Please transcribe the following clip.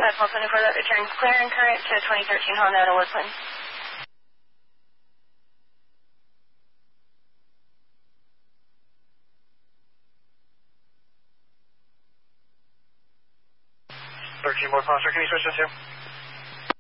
call 24 that returns clear and current to 2013 Honda at Woodland. More Foster, can you switch this here?